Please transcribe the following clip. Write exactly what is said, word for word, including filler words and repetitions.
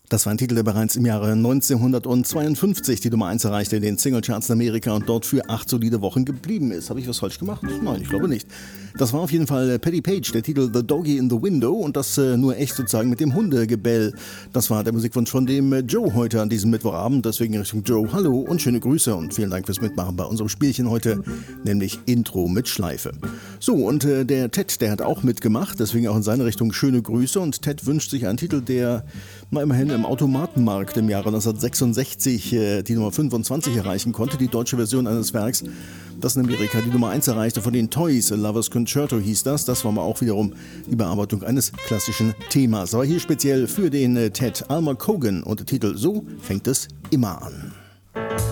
Das war ein Titel, der bereits im Jahre neunzehnhundertzweiundfünfzig die Nummer eins erreichte in den Singlecharts in Amerika und dort für acht solide Wochen geblieben ist. Habe ich was falsch gemacht? Nein, ich glaube nicht. Das war auf jeden Fall Patti Page, der Titel The Doggy in the Window und das äh, nur echt sozusagen mit dem Hundegebell. Das war der Musikwunsch von dem äh, Joe heute an diesem Mittwochabend. Deswegen in Richtung Joe, hallo und schöne Grüße und vielen Dank fürs Mitmachen bei unserem Spielchen heute, nämlich Intro mit Schleife. So, und äh, der Ted, der hat auch mitgemacht, deswegen auch in seine Richtung schöne Grüße und Ted wünscht sich einen Titel, der mal immerhin im Automatenmarkt im Jahre neunzehnhundertsechsundsechzig äh, die Nummer fünfundzwanzig erreichen konnte, die deutsche Version eines Werks, das in Amerika die Nummer eins erreichte von den Toys, A Lover's Concerto hieß das, das war mal auch wiederum die Bearbeitung eines klassischen Themas, aber hier speziell für den äh, Ted Alma Cogan und der Titel So fängt es immer an.